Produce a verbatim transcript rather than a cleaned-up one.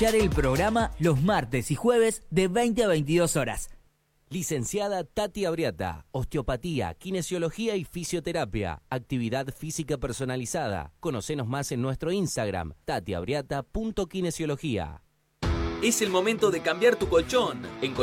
escuchar el programa los martes y jueves de veinte a veintidós horas. Licenciada Tati Abriata, osteopatía, kinesiología y fisioterapia, actividad física personalizada. Conocenos más en nuestro Instagram, tatiabriata punto kinesiología. Es el momento de cambiar tu colchón. En